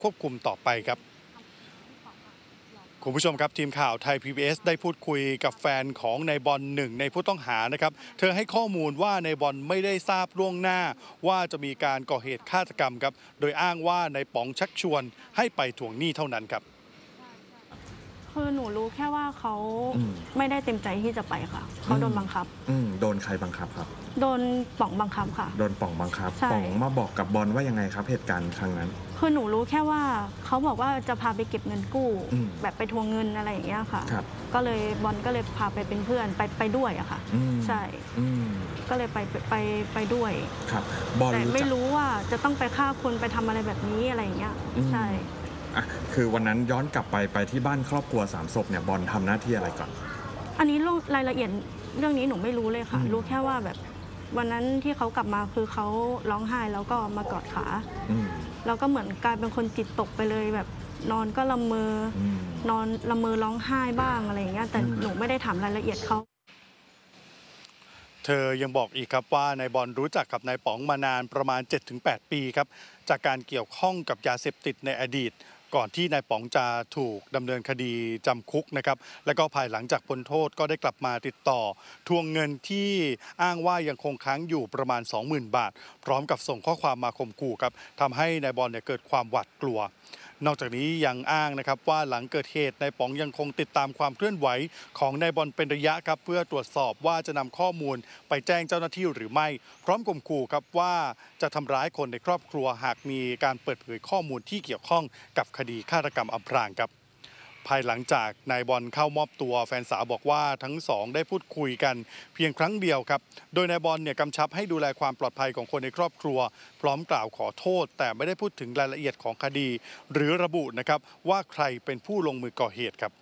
ควบคุมต่อไปครับคุณผู้ชมครับทีมข่าวไทย PBS ได้พูดคุยกับแฟนของนายบอลหนึ่งในผู้ต้องหานะครับเธอให้ข้อมูลว่านายบอลไม่ได้ทราบล่วงหน้าว่าจะมีการก่อเหตุฆาตกรรมครับโดยอ้างว่านายป๋องชักชวนให้ไปทวงหนี้เท่านั้นครับคือหนูรู้แค่ว่าเขาไม่ได้เต็มใจที่จะไปค่ะเขาโดนบังคับโดนใครบังคับครับโดนป๋องบังคับค่ะโดนป๋องบังคับป๋องมาบอกกับบอลว่ายังไงครับเหตุการณ์ครั้งนั้นคือหนูรู้แค่ว่าเขาบอกว่าจะพาไปเก็บเงินกู้แบบไปทวงเงินอะไรอย่างเงี้ยค่ะก็เลยบอลก็เลยพาไปเป็นเพื่อนไปด้วยอะค่ะใช่ก็เลยไปด้วยครับบอลแต่ไม่รู้ว่าจะต้องไปฆ่าคนไปทำอะไรแบบนี้อะไรอย่างเงี้ยใช่คือวันนั้นย้อนกลับไปที่บ้านครอบครัว3 ศพเนี่ยบอลทำหน้าที่อะไรก่อนอันนี้รายละเอียดเรื่องนี้หนูไม่รู้เลยค่ะรู้แค่ว่าแบบวันนั้นที่เขากลับมาคือเขาร้องไห้แล้วก็มากอดขาแล้วก็เหมือนกลายเป็นคนจิตตกไปเลยแบบนอนก็ละเมอนอนละเมอร้องไห้บ้างอะไรอย่างเงี้ยแต่หนูไม่ได้ถามรายละเอียดเขาเธอยังบอกอีกครับว่านายบอลรู้จักกับนายป๋องมานานประมาณ 7-8 ปีครับจากการเกี่ยวข้องกับยาเสพติดในอดีตก่อนที่นายป๋องจะถูกดำเนินคดีจำคุกนะครับและก็ภายหลังจากพ้นโทษก็ได้กลับมาติดต่อทวงเงินที่อ้างว่ายังคงค้างอยู่ประมาณ 20,000 บาทพร้อมกับส่งข้อความมาข่มขู่ครับทำให้นายบอลเกิดความหวาดกลัวนอกจากนี้ยังอ้างนะครับว่าหลังเกิดเหตุนายป๋องยังคงติดตามความเคลื่อนไหวของนายบอลเป็นระยะครับเพื่อตรวจสอบว่าจะนำข้อมูลไปแจ้งเจ้าหน้าที่หรือไม่พร้อมข่มขู่ครับว่าจะทำร้ายคนในครอบครัวหากมีการเปิดเผยข้อมูลที่เกี่ยวข้องกับคดีฆาตกรรมอำพรางครับภายหลังจากนายบอลเข้ามอบตัวแฟนสาวบอกว่าทั้งสองได้พูดคุยกันเพียงครั้งเดียวครับโดยนายบอลกำชับให้ดูแลความปลอดภัยของคนในครอบครัวพร้อมกล่าวขอโทษแต่ไม่ได้พูดถึงรายละเอียดของคดีหรือระบุนะครับว่าใครเป็นผู้ลงมือก่อเหตุครับ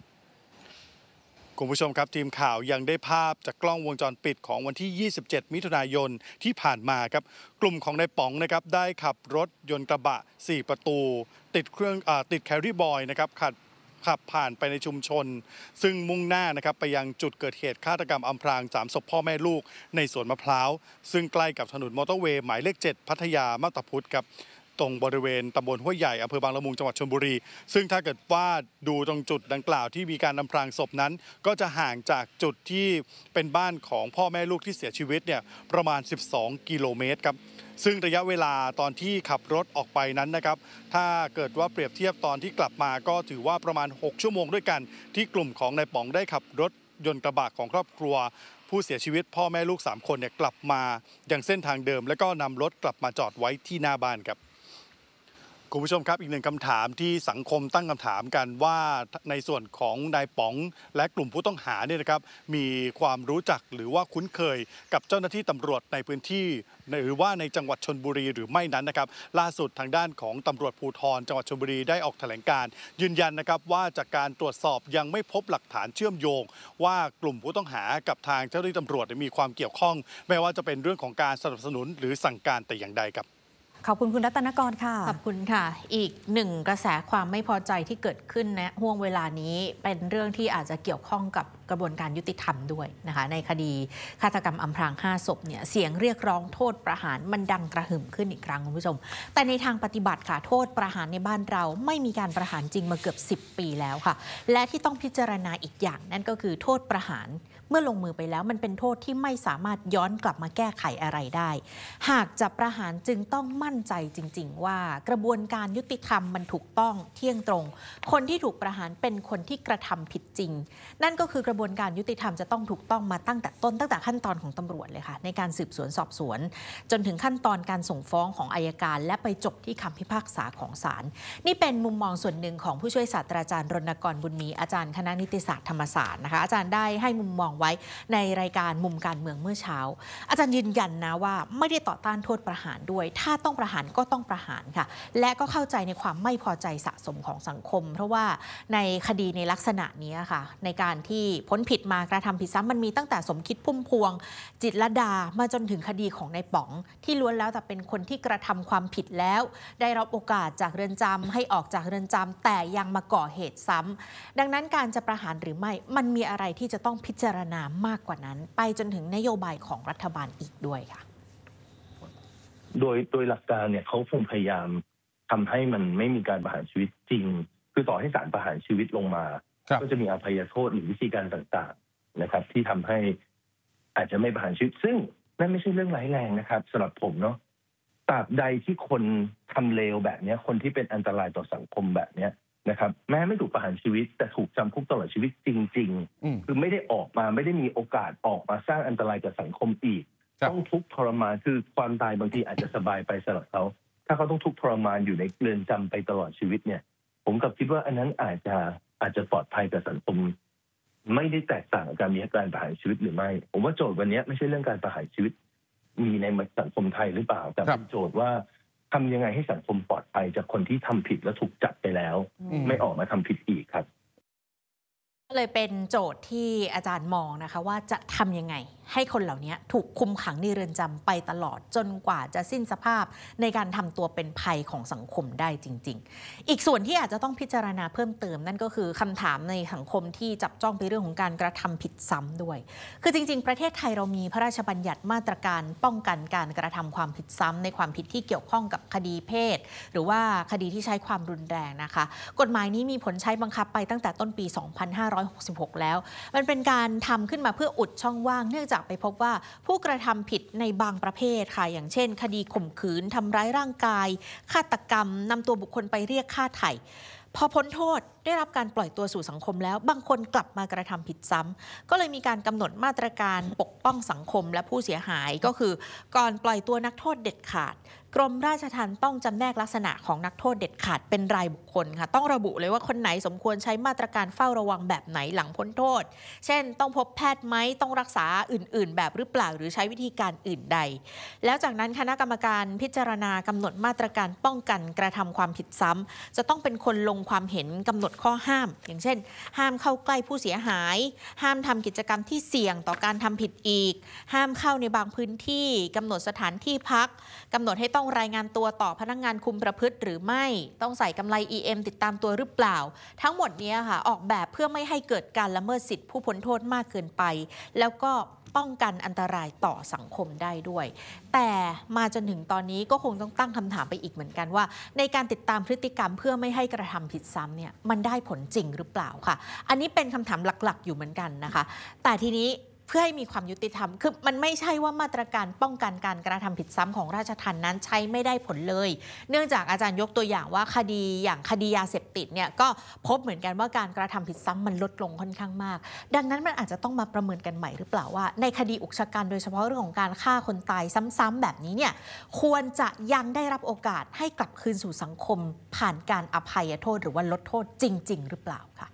คุณผู้ชมครับทีมข่าวยังได้ภาพจากกล้องวงจรปิดของวันที่ 27 มิถุนายนที่ผ่านมาครับกลุ่มของนายป๋องนะครับได้ขับรถยนต์กระบะ4 ประตูติดแครี่บอยนะครับขับผ่านไปในชุมชนซึ่งมุ่งหน้านะครับไปยังจุดเกิดเหตุฆาตกรรมอำพราง3 ศพพ่อแม่ลูกในสวนมะพร้าวซึ่งใกล้กับถนนมอเตอร์เวย์หมายเลข 7 พัทยามาบตาพุธครับตรงบริเวณตำบลห้วยใหญ่อำเภอบางละมุงจังหวัดชลบุรีซึ่งถ้าเกิดว่าดูตรงจุดดังกล่าวที่มีการอำพรางศพนั้นก็จะห่างจากจุดที่เป็นบ้านของพ่อแม่ลูกที่เสียชีวิตประมาณ12 กิโลเมตรครับซึ่งระยะเวลาตอนที่ขับรถออกไปนั้นนะครับถ้าเกิดว่าเปรียบเทียบตอนที่กลับมาก็ถือว่าประมาณ6 ชั่วโมงด้วยกันที่กลุ่มของนายป๋องได้ขับรถยนต์กระบะของครอบครัวผู้เสียชีวิตพ่อแม่ลูก3 คนกลับมายังเส้นทางเดิมแล้วก็นำรถกลับมาจอดไว้ที่หน้าบ้านครับคุณผู้ชมครับอีกหนึ่งคำถามที่สังคมตั้งคำถามกันว่าในส่วนของนายป๋องและกลุ่มผู้ต้องหานะครับมีความรู้จักหรือว่าคุ้นเคยกับเจ้าหน้าที่ตำรวจในพื้นที่หรือว่าในจังหวัดชลบุรีหรือไม่นั้นนะครับล่าสุดทางด้านของตำรวจภูธรจังหวัดชลบุรีได้ออกแถลงการยืนยันนะครับว่าจากการตรวจสอบยังไม่พบหลักฐานเชื่อมโยงว่ากลุ่มผู้ต้องหากับทางเจ้าหน้าที่ตำรวจมีความเกี่ยวข้องไม่ว่าจะเป็นเรื่องของการสนับสนุนหรือสั่งการแต่อย่างใดครับขอบคุณคุณรัตนกรค่ะขอบคุณค่ะอีกหนึ่งกระแสความไม่พอใจที่เกิดขึ้นนะห่วงเวลานี้เป็นเรื่องที่อาจจะเกี่ยวข้องกับกระบวนการยุติธรรมด้วยนะคะในคดีฆาตกรรมอำพราง5 ศพเนี่ยเสียงเรียกร้องโทษประหารมันดังกระหึ่มขึ้นอีกครั้งคุณผู้ชมแต่ในทางปฏิบัติค่ะโทษประหารในบ้านเราไม่มีการประหารจริงมาเกือบ10 ปีแล้วค่ะและที่ต้องพิจารณาอีกอย่างนั่นก็คือโทษประหารเมื่อลงมือไปแล้วมันเป็นโทษที่ไม่สามารถย้อนกลับมาแก้ไขอะไรได้หากจะประหารจึงต้องมั่นใจจริงๆว่ากระบวนการยุติธรรมมันถูกต้องเที่ยงตรงคนที่ถูกประหารเป็นคนที่กระทำผิดจริงนั่นก็คือกระบวนการยุติธรรมจะต้องถูกต้องมาตั้งแต่ต้นตั้งแต่ขั้นตอนของตำรวจเลยค่ะในการสืบสวนสอบสวนจนถึงขั้นตอนการส่งฟ้องของอัยการและไปจบที่คำพิพากษาของศาลนี่เป็นมุมมองส่วนหนึ่งของผู้ช่วยศาสตราจารย์รณกรบุญมีอาจารย์คณะนิติศาสตร์ธรรมศาสตร์นะคะอาจารย์ได้ให้มุมมองไว้ในรายการมุมการเมืองเมื่อเช้าอาจารย์ยืนยันนะว่าไม่ได้ต่อต้านโทษประหารด้วยถ้าต้องประหารก็ต้องประหารค่ะและก็เข้าใจในความไม่พอใจสะสมของสังคมเพราะว่าในคดีในลักษณะนี้ค่ะในการที่พ้นผิดมากระทำผิดซ้ำมันมีตั้งแต่สมคิดพุ่มพวงจิตรลดามาจนถึงคดีของนายป๋องที่ล้วนแล้วแต่เป็นคนที่กระทำความผิดแล้วได้รับโอกาสจากเรือนจำให้ออกจากเรือนจำแต่ยังมาก่อเหตุซ้ำดังนั้นการจะประหารหรือไม่มันมีอะไรที่จะต้องพิจารณามากกว่านั้นไปจนถึงนโยบายของรัฐบาลอีกด้วยค่ะโดยหลักการเนี่ยเขาคงพยายามทำให้มันไม่มีการประหารชีวิตจริงคือต่อให้ศาลประหารชีวิตลงมาก็จะมีอภัยโทษหรือวิธีการต่างๆนะครับที่ทำให้อาจจะไม่ประหารชีวิตซึ่งนั่นไม่ใช่เรื่องร้ายแรงนะครับสำหรับผมเนาะตราบใดที่คนทำเลวแบบนี้คนที่เป็นอันตรายต่อสังคมแบบนี้นะครับแม้ไม่ถูกประหารชีวิตแต่ถูกจำคุกตลอดชีวิตจริงๆคือไม่ได้ออกมาไม่ได้มีโอกาสออกมาสร้างอันตรายกับสังคมอีกต้องทุกข์ทรมานคือความตายบางทีอาจจะสบายไปสำหรับเขาถ้าเขาต้องทุกข์ทรมานอยู่ในเรือนจำไปตลอดชีวิตเนี่ยผมกับคิดว่าอันนั้นอาจจะปลอดภัยกับสังคมไม่ได้แตกต่างกับการมีการประหารชีวิตหรือไม่ผมว่าโจทย์วันนี้ไม่ใช่เรื่องการประหารชีวิตมีในสังคมไทยหรือเปล่าแต่เป็นโจทย์ว่าทำยังไงให้สังคมปลอดภัยจากคนที่ทำผิดและถูกจับไปแล้วไม่ออกมาทำผิดอีกครับก็เลยเป็นโจทย์ที่อาจารย์มองนะคะว่าจะทำยังไงให้คนเหล่านี้ถูกคุมขังในเรือนจำไปตลอดจนกว่าจะสิ้นสภาพในการทำตัวเป็นภัยของสังคมได้จริงๆอีกส่วนที่อาจจะต้องพิจารณาเพิ่มเติมนั่นก็คือคำถามในสังคมที่จับจ้องไปเรื่องของการกระทำผิดซ้ำด้วยคือจริงๆประเทศไทยเรามีพระราชบัญญัติมาตรการป้องกันการกระทำความผิดซ้ำในความผิดที่เกี่ยวข้องกับคดีเพศหรือว่าคดีที่ใช้ความรุนแรงนะคะกฎหมายนี้มีผลใช้บังคับไปตั้งแต่ต้นปี 2566 แล้วมันเป็นการทำขึ้นมาเพื่ออุดช่องว่างเนื่องจากไปพบว่าผู้กระทำผิดในบางประเภทค่ะอย่างเช่นคดีข่มขืนทำร้ายร่างกายฆาตกรรมนำตัวบุคคลไปเรียกค่าไถ่พอพ้นโทษได้รับการปล่อยตัวสู่สังคมแล้วบางคนกลับมากระทำผิดซ้ำก็เลยมีการกำหนดมาตรการปกป้องสังคมและผู้เสียหายก็คือก่อนปล่อยตัวนักโทษเด็ดขาดกรมราชทัณฑ์ต้องจำแนกลักษณะของนักโทษเด็ดขาดเป็นรายบุคคลค่ะต้องระบุเลยว่าคนไหนสมควรใช้มาตรการเฝ้าระวังแบบไหนหลังพ้นโทษเช่นต้องพบแพทย์ไหมต้องรักษาอื่นๆแบบหรือเปล่าหรือใช้วิธีการอื่นใดแล้วจากนั้นคณะกรรมการพิจารณากำหนดมาตรการป้องกันกระทำความผิดซ้ำจะต้องเป็นคนลงความเห็นกำหนดข้อห้ามอย่างเช่นห้ามเข้าใกล้ผู้เสียหายห้ามทำกิจกรรมที่เสี่ยงต่อการทำผิดอีกห้ามเข้าในบางพื้นที่กำหนดสถานที่พักกำหนดให้ต้องรายงานตัวต่อพนักงานคุมประพฤติหรือไม่ต้องใส่กำไร EM ติดตามตัวหรือเปล่าทั้งหมดนี้ค่ะออกแบบเพื่อไม่ให้เกิดการละเมิดสิทธิผู้พ้นโทษมากเกินไปแล้วก็ป้องกันอันตรายต่อสังคมได้ด้วยแต่มาจนถึงตอนนี้ก็คงต้องตั้งคำถามไปอีกเหมือนกันว่าในการติดตามพฤติกรรมเพื่อไม่ให้กระทำผิดซ้ำเนี่ยมันได้ผลจริงหรือเปล่าค่ะอันนี้เป็นคำถามหลักๆอยู่เหมือนกันนะคะแต่ทีนี้เพื่อให้มีความยุติธรรมคือมันไม่ใช่ว่ามาตรการป้องกันการกระทำผิดซ้ำของราชทัณฑ์นั้นใช้ไม่ได้ผลเลยเนื่องจากอาจารย์ยกตัวอย่างว่าคดีอย่างคดียาเสพติดเนี่ยก็พบเหมือนกันว่าการกระทำผิดซ้ำมันลดลงค่อนข้างมากดังนั้นมันอาจจะต้องมาประเมินกันใหม่หรือเปล่าว่าในคดีอุกชะกันโดยเฉพาะเรื่องของการฆ่าคนตายซ้ำๆแบบนี้เนี่ยควรจะยังได้รับโอกาสให้กลับคืนสู่สังคมผ่านการอภัยโทษหรือว่าลดโทษจริงๆหรือเปล่าค่ะ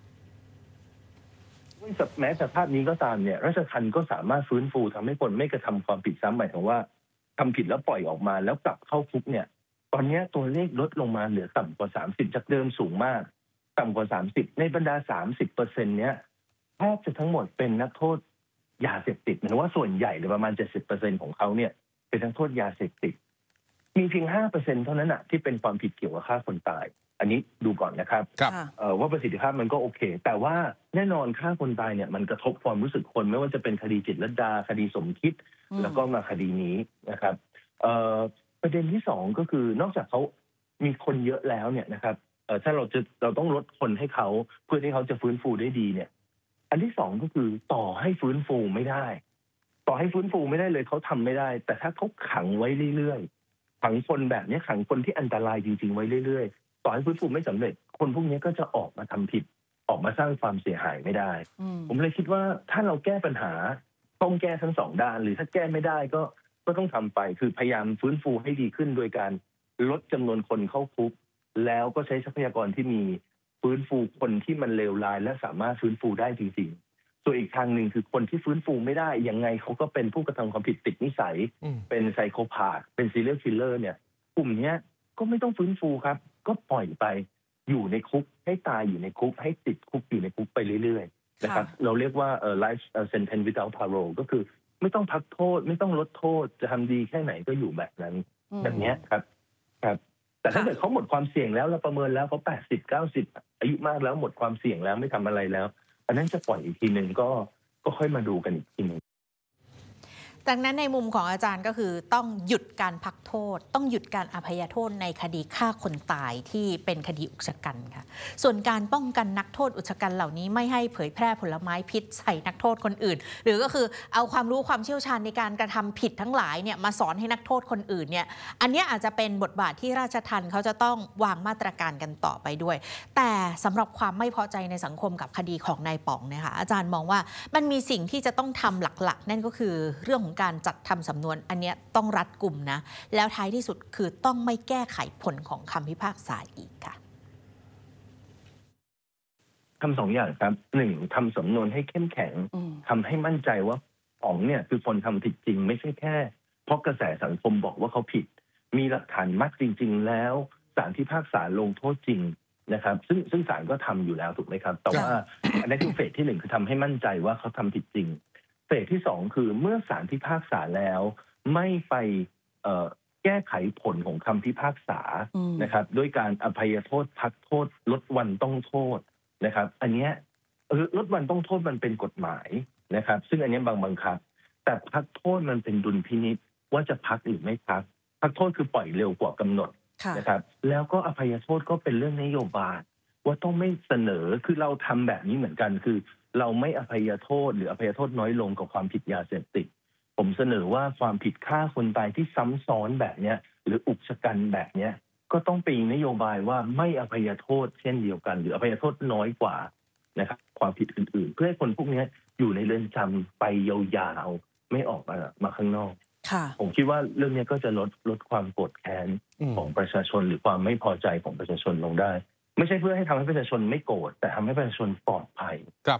แม้สภาพนี้ก็ตามเนี่ยราชทัณฑ์ก็สามารถฟื้นฟูทำให้คนไม่กระทำความผิดซ้ำหมายถึงว่าทำผิดแล้วปล่อยออกมาแล้วกลับเข้าคุกเนี่ยตอนนี้ตัวเลขลดลงมาเหลือต่ำกว่า30จากเดิมสูงมากต่ำกว่า30ในบรรดา 30% เนี้ยแทบจะทั้งหมดเป็นนักโทษยาเสพติดหมายถึงว่าส่วนใหญ่หรือประมาณ 70% ของเขาเนี่ยเป็นนักโทษยาเสพติดมีเพียง 5% เท่านั้นที่เป็นความผิดเกี่ยวกับฆ่าคนตายอันนี้ดูก่อนนะครับว่าประสิทธิภาพมันก็โอเคแต่ว่าแน่นอนฆ่าคนตายเนี่ยมันกระทบความรู้สึกคนไม่ว่าจะเป็นคดีจิตรลดาคดีสมคิดแล้วก็มาคดีนี้นะครับประเด็นที่2ก็คือนอกจากเขามีคนเยอะแล้วเนี่ยนะครับถ้าเราต้องลดคนให้เขาเพื่อที่เขาจะฟื้นฟูได้ดีเนี่ยอันที่2ก็คือต่อให้ฟื้นฟูไม่ได้เลยเขาทำไม่ได้แต่ถ้าเขาขังไว้เรื่อยๆขังคนแบบนี้ขังคนที่อันตรายจริงๆไว้เรื่อยๆต่อให้ฟื้นฟูไม่สำเร็จคนพวกนี้ก็จะออกมาทำผิดออกมาสร้างความเสียหายไม่ได้ผมเลยคิดว่าถ้าเราแก้ปัญหาต้องแก้ทั้ง2 ด้านหรือถ้าแก้ไม่ได้ก็ต้องทำไปคือพยายามฟื้นฟูให้ดีขึ้นโดยการลดจำนวนคนเข้าคุกแล้วก็ใช้ทรัพยากรที่มีฟื้นฟูคนที่มันเลวร้ายและสามารถฟื้นฟูได้จริงๆส่วนอีกทางหนึ่งคือคนที่ฟื้นฟูไม่ได้ยังไงเขาก็เป็นผู้กระทำความผิดติดนิสัยเป็นไซโคพาธเป็นซีเรียลคิลเลอร์เนี่ยกลุ่มนี้ก็ไม่ต้องฟื้นฟูครับก็ปล่อยไปอยู่ในคุกให้ตายอยู่ในคุกให้ติดคุกอยู่ในคุกไปเรื่อยๆนะครับเราเรียกว่าlife sentence without parole ก็คือไม่ต้องพักโทษไม่ต้องลดโทษจะทำดีแค่ไหนก็อยู่แบบนั้นแบบนี้ครับแต่ถ้าเกิดเขาหมดความเสี่ยงแล้วเราประเมินแล้วเขา80-90อายุมากแล้วหมดความเสี่ยงแล้วไม่ทำอะไรแล้วอันนั้นจะปล่อยอีกทีหนึ่งก็ค่อยมาดูกันอีกทีนึงดังนั้นในมุมของอาจารย์ก็คือต้องหยุดการพักโทษต้องหยุดการอภัยโทษในคดีฆ่าคนตายที่เป็นคดีอุกชะกันค่ะส่วนการป้องกันนักโทษอุกชะกันเหล่านี้ไม่ให้เผยแพร่ผลไม้พิษใส่นักโทษคนอื่นหรือก็คือเอาความรู้ความเชี่ยวชาญในการกระทำผิดทั้งหลายเนี่ยมาสอนให้นักโทษคนอื่นเนี่ยอันนี้อาจจะเป็นบทบาทที่ราชทัณฑ์เขาจะต้องวางมาตรการกันต่อไปด้วยแต่สำหรับความไม่พอใจในสังคมกับคดีของนายป๋องเนี่ยค่ะอาจารย์มองว่ามันมีสิ่งที่จะต้องทำหลักๆนั่นก็คือเรื่องของการจัดทำสำนวนอันนี้ต้องรัดกุมนะแล้วท้ายที่สุดคือต้องไม่แก้ไขผลของคำพิพากษาอีกค่ะทำสองอย่างครับหนึ่งทำสำนวนให้เข้มแข็งทำให้มั่นใจว่าป๋องเนี่ยคือคนทำผิดจริงไม่ใช่แค่เพราะกระแสสังคมบอกว่าเขาผิดมีหลักฐานมัดจริงๆแล้วศาลพิพากษาลงโทษจริงนะครับซึ่งศาลก็ทำอยู่แล้วถูกไหมครับแต่ว่าอันนี้คือเฟสที่หนึ่งคือทำให้มั่นใจว่าเขาทำผิดจริงเฟสที่สองคือเมื่อศาลพิพากษาแล้วไม่ไปแก้ไขผลของคำพิพากษานะครับด้วยการอภัยโทษพักโทษลดวันต้องโทษนะครับอันนี้ลดวันต้องโทษมันเป็นกฎหมายนะครับซึ่งอันนี้บังคับแต่พักโทษมันเป็นดุลพินิจว่าจะพักหรือไม่พักโทษคือปล่อยเร็วกว่ากำหนดนะครับแล้วก็อภัยโทษก็เป็นเรื่องนโยบายว่าต้องไม่เสนอคือเราทำแบบนี้เหมือนกันคือเราไม่อภัยโทษหรืออภัยโทษน้อยลงกับความผิดยาเสพติดผมเสนอว่าความผิดฆ่าคนตายที่ซ้ำซ้อนแบบนี้หรืออุกชะกันแบบนี้ก็ต้องเป็นนโยบายว่าไม่อภัยโทษเช่นเดียวกันหรืออภัยโทษน้อยกว่านะครับความผิดอื่นๆเพื่อให้คนพวกนี้อยู่ในเรือนจำไปยาวๆไม่ออกมาข้างนอกผมคิดว่าเรื่องนี้ก็จะลดความโกรธแค้นของประชาชนหรือความไม่พอใจของประชาชนลงได้ไม่ใช่เพื่อให้ทำให้ประชาชนไม่โกรธแต่ทำให้ประชาชนปลอดภัยครับ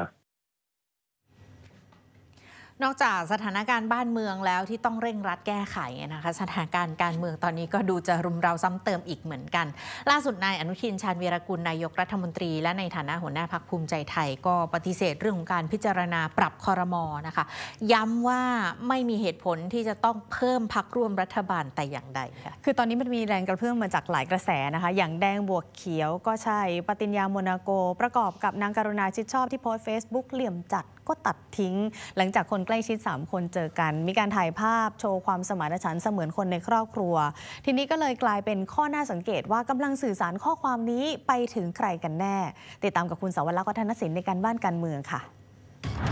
นอกจากสถานการณ์บ้านเมืองแล้วที่ต้องเร่งรัดแก้ไขนะคะสถานการณ์การเมืองตอนนี้ก็ดูจะรุมเร้าซ้ำเติมอีกเหมือนกันล่าสุดนายอนุทินชาญวีรกุลนายกรัฐมนตรีและในฐานะหัวหน้าพรรคภูมิใจไทยก็ปฏิเสธเรื่องของการพิจารณาปรับครม.นะคะย้ำว่าไม่มีเหตุผลที่จะต้องเพิ่มพรรคร่วมรัฐบาลแต่อย่างใดค่ะคือตอนนี้มันมีแรงกระเพื่อมมาจากหลายกระแสนะคะอย่างแดงบวกเขียวก็ใช่ปฏิญญาโมนาโกประกอบกับนางกรุณาชิดชอบที่โพสต์ Facebook เหลี่ยมจัดก็ตัดทิ้งหลังจากคนใกล้ชิด3คนเจอกันมีการถ่ายภาพโชว์ความสมานฉันท์เสมือนคนในครอบครัวทีนี้ก็เลยกลายเป็นข้อน่าสังเกตว่ากำลังสื่อสารข้อความนี้ไปถึงใครกันแน่ติดตามกับคุณสวรักษ์ วัฒนศิลป์ในการบ้านการเมืองค่ะ